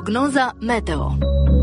Prognoza meteo.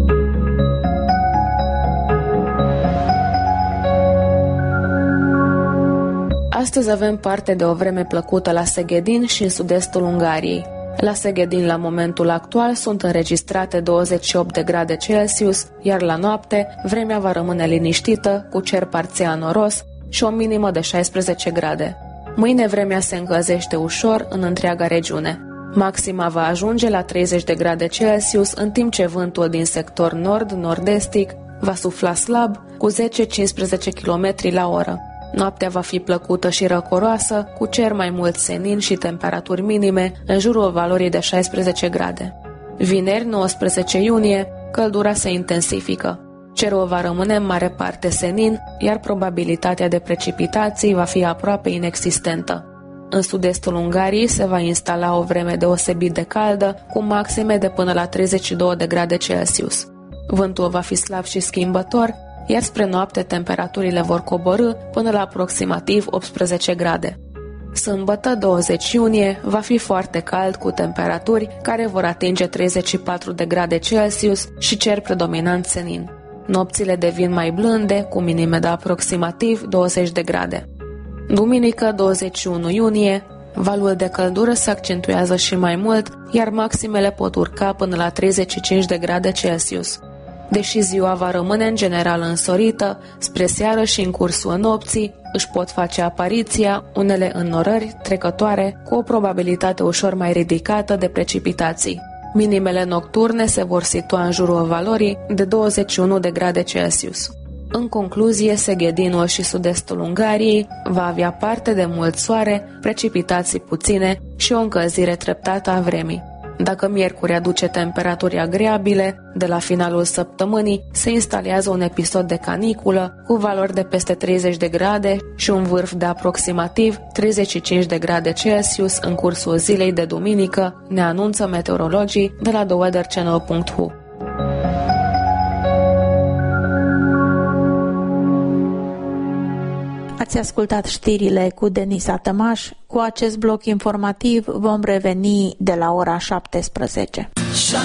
Astăzi avem parte de o vreme plăcută la Seghedin și în sud-estul Ungariei. La Seghedin, la momentul actual, sunt înregistrate 28 de grade Celsius, iar la noapte, vremea va rămâne liniștită, cu cer parțial noros și o minimă de 16 grade. Mâine vremea se încălzește ușor în întreaga regiune. Maxima va ajunge la 30 de grade Celsius, în timp ce vântul din sector nord-nord-estic va sufla slab, cu 10-15 km la oră. Noaptea va fi plăcută și răcoroasă, cu cer mai mult senin și temperaturi minime în jurul valorii de 16 grade. Vineri, 19 iunie, căldura se intensifică. Cerul va rămâne în mare parte senin, iar probabilitatea de precipitații va fi aproape inexistentă. În sud-estul Ungariei se va instala o vreme deosebit de caldă, cu maxime de până la 32 de grade Celsius. Vântul va fi slab și schimbător, iar spre noapte temperaturile vor coborî până la aproximativ 18 grade. Sâmbătă, 20 iunie, va fi foarte cald, cu temperaturi care vor atinge 34 de grade Celsius și cer predominant senin. Nopțile devin mai blânde, cu minime de aproximativ 20 de grade. Duminică, 21 iunie, valul de căldură se accentuează și mai mult, iar maximele pot urca până la 35 de grade Celsius. Deși ziua va rămâne în general însorită, spre seară și în cursul nopții își pot face apariția unele înnorări trecătoare cu o probabilitate ușor mai ridicată de precipitații. Minimele nocturne se vor situa în jurul valorii de 21 de grade Celsius. În concluzie, Seghedinul și sud-estul Ungariei va avea parte de mult soare, precipitații puține și o încălzire treptată a vremii. Dacă miercuri aduce temperaturi agreabile, de la finalul săptămânii se instalează un episod de caniculă cu valori de peste 30 de grade și un vârf de aproximativ 35 de grade Celsius în cursul zilei de duminică, ne anunță meteorologii de la theweatherchannel.hu. Ați ascultat știrile cu Denisa Tămaș. Cu acest bloc informativ vom reveni de la ora 17.